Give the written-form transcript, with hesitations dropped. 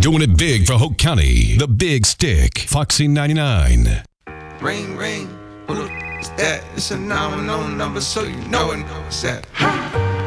Doing it big for Hoke County. The Big Stick. Foxy 99. Ring, ring. Who the is that? It's a 911 number, so you know it. What's that?